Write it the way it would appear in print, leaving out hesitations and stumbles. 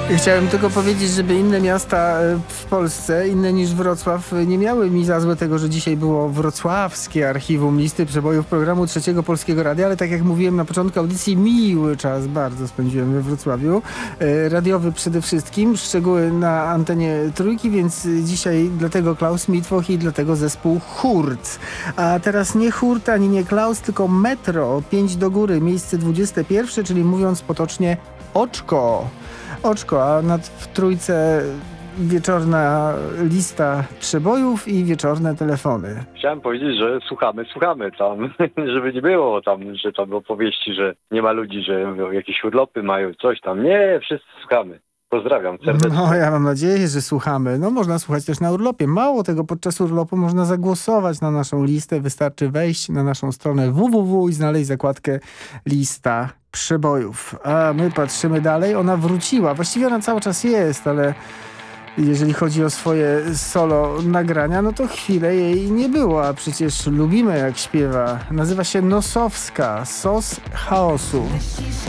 Chciałem tylko powiedzieć, żeby inne miasta w Polsce, inne niż Wrocław, nie miały mi za złe tego, że dzisiaj było wrocławskie archiwum listy przebojów programu Trzeciego Polskiego Radia, ale tak jak mówiłem na początku audycji, miły czas bardzo spędziłem we Wrocławiu. Radiowy przede wszystkim, szczegóły na antenie Trójki, więc dzisiaj dlatego Klaus Mitwoch i dlatego zespół Hurt. A teraz nie Hurt ani nie Klaus, tylko Metro, 5 do góry, miejsce 21, czyli mówiąc potocznie Oczko. Oczko, a w Trójce wieczorna lista przebojów i wieczorne telefony. Chciałem powiedzieć, że słuchamy tam, żeby nie było tam, że tam opowieści, że nie ma ludzi, że jakieś urlopy mają, coś tam. Nie, wszyscy słuchamy. Pozdrawiam serdecznie. No, ja mam nadzieję, że słuchamy. No, można słuchać też na urlopie. Mało tego, podczas urlopu można zagłosować na naszą listę. Wystarczy wejść na naszą stronę www i znaleźć zakładkę lista przebojów. A my patrzymy dalej. Ona wróciła. Właściwie ona cały czas jest, ale jeżeli chodzi o swoje solo nagrania, no to chwilę jej nie było, a przecież lubimy jak śpiewa. Nazywa się Nosowska, Sos Chaosu.